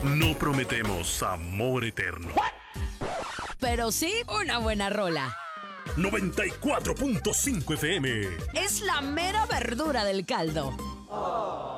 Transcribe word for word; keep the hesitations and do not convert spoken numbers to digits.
No prometemos amor eterno. Pero sí una buena rola. noventa y cuatro punto cinco F M. Es la mera verdura del caldo.